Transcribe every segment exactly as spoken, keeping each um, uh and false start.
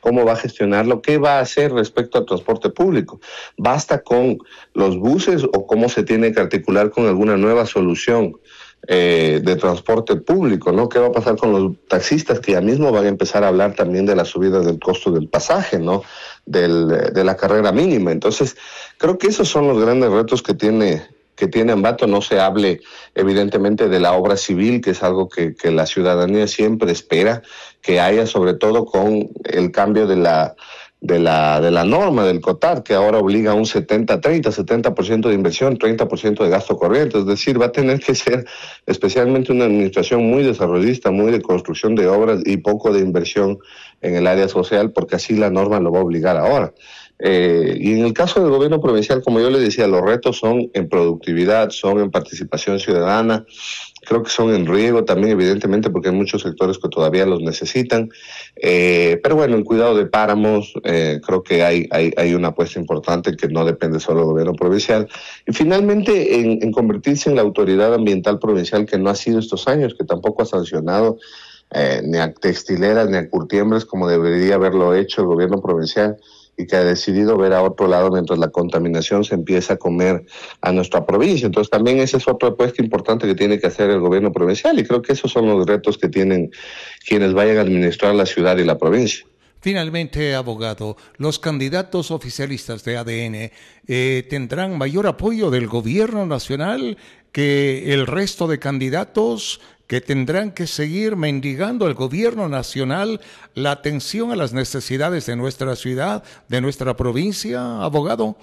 cómo va a gestionarlo, qué va a hacer respecto al transporte público. ¿Basta con los buses o cómo se tiene que articular con alguna nueva solución eh, de transporte público, ¿no? ¿Qué va a pasar con los taxistas que ya mismo van a empezar a hablar también de la subida del costo del pasaje, ¿no? Del, de la carrera mínima? Entonces, creo que esos son los grandes retos que tiene que tiene Ambato. No se hable evidentemente de la obra civil, que es algo que, que la ciudadanía siempre espera que haya, sobre todo con el cambio de la de la de la norma del COTAR, que ahora obliga a un setenta treinta, setenta por ciento de inversión, treinta por ciento de gasto corriente. Es decir, va a tener que ser especialmente una administración muy desarrollista, muy de construcción de obras y poco de inversión en el área social, porque así la norma lo va a obligar ahora. Eh, y en el caso del gobierno provincial, como yo le decía, los retos son en productividad, son en participación ciudadana, creo que son en riego también, evidentemente, porque hay muchos sectores que todavía los necesitan. Eh, pero bueno, en cuidado de páramos, eh, creo que hay, hay, hay una apuesta importante que no depende solo del gobierno provincial. Y finalmente, en, en convertirse en la autoridad ambiental provincial que no ha sido estos años, que tampoco ha sancionado eh, ni a textileras ni a curtiembres como debería haberlo hecho el gobierno provincial, y que ha decidido ver a otro lado mientras la contaminación se empieza a comer a nuestra provincia. Entonces también esa es otra apuesta importante que tiene que hacer el gobierno provincial, y creo que esos son los retos que tienen quienes vayan a administrar la ciudad y la provincia. Finalmente, abogado, los candidatos oficialistas de A D N eh, tendrán mayor apoyo del gobierno nacional que el resto de candidatos, que tendrán que seguir mendigando al gobierno nacional la atención a las necesidades de nuestra ciudad, de nuestra provincia, abogado.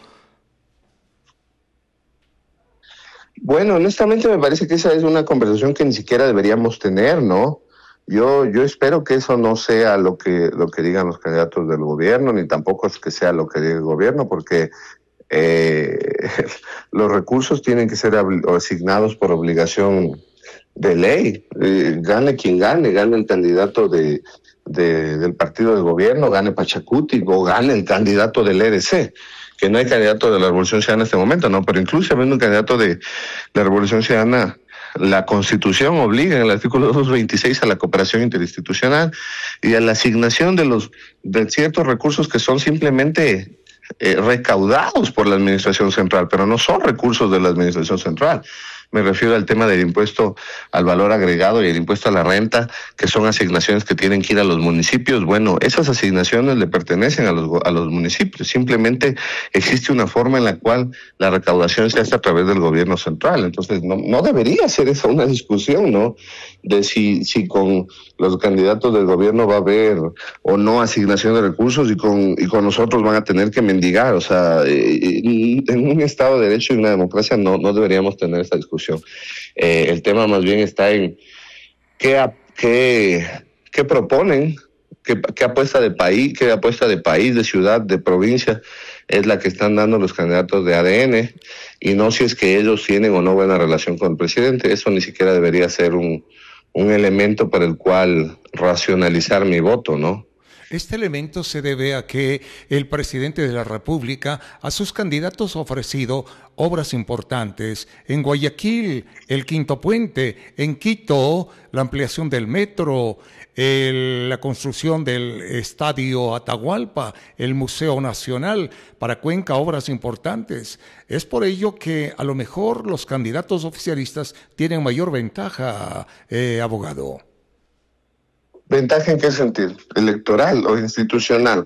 Bueno, honestamente me parece que esa es una conversación que ni siquiera deberíamos tener, ¿no? Yo, yo espero que eso no sea lo que, lo que digan los candidatos del gobierno, ni tampoco es que sea lo que diga el gobierno, porque eh, los recursos tienen que ser asignados por obligación de ley. Eh, gane quien gane, gane el candidato de, de, del partido de gobierno, gane Pachacuti o gane el candidato del R C, que no hay candidato de la Revolución Ciudadana en este momento, ¿no? Pero incluso habiendo un candidato de la Revolución Ciudadana, la Constitución obliga en el artículo doscientos veintiséis a la cooperación interinstitucional y a la asignación de los de ciertos recursos que son simplemente eh, recaudados por la administración central, pero no son recursos de la administración central. Me refiero al tema del impuesto al valor agregado y el impuesto a la renta, que son asignaciones que tienen que ir a los municipios. Bueno, esas asignaciones le pertenecen a los, a los municipios. Simplemente existe una forma en la cual la recaudación se hace a través del gobierno central. Entonces, no, no debería ser esa una discusión, ¿no? De si, si con los candidatos del gobierno va a haber o no asignación de recursos y con, y con nosotros van a tener que mendigar. O sea, en un Estado de Derecho y una democracia no, no deberíamos tener esa discusión. Eh, el tema más bien está en qué, qué, qué proponen, qué, qué apuesta de país, qué apuesta de país, de ciudad, de provincia es la que están dando los candidatos de A D N, y no si es que ellos tienen o no buena relación con el presidente. Eso ni siquiera debería ser un, un elemento para el cual racionalizar mi voto, ¿no? Este elemento se debe a que el presidente de la República a sus candidatos ha ofrecido obras importantes. En Guayaquil, el Quinto Puente; en Quito, la ampliación del metro; el, la construcción del Estadio Atahualpa; el Museo Nacional. Para Cuenca, obras importantes. Es por ello que a lo mejor los candidatos oficialistas tienen mayor ventaja, eh, abogado. ¿Ventaja en qué sentido? ¿Electoral o institucional?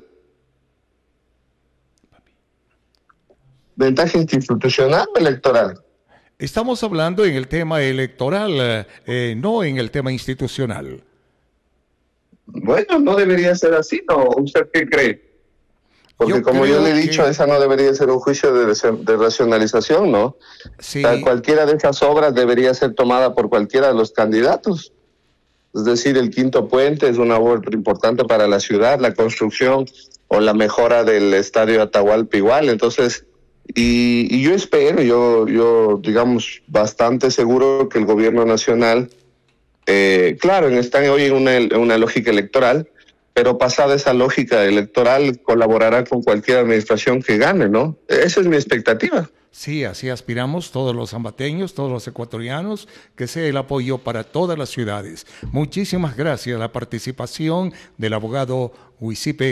¿Ventaja institucional o electoral? Estamos hablando en el tema electoral, eh, no en el tema institucional. Bueno, no debería ser así, ¿no? ¿Usted qué cree? Porque yo como yo le he dicho, que... esa no debería ser un juicio de, de racionalización, ¿no? Sí. O sea, cualquiera de esas obras debería ser tomada por cualquiera de los candidatos. Es decir, el Quinto Puente es una obra importante para la ciudad, la construcción o la mejora del Estadio Atahualpa igual. Entonces, y, y yo espero, yo, yo digamos, bastante seguro que el gobierno nacional, eh, claro, están hoy en una, en una lógica electoral, pero pasada esa lógica electoral colaborará con cualquier administración que gane, ¿no? Esa es mi expectativa. Sí, así aspiramos todos los ambateños, todos los ecuatorianos, que sea el apoyo para todas las ciudades. Muchísimas gracias a la participación del abogado Huizipe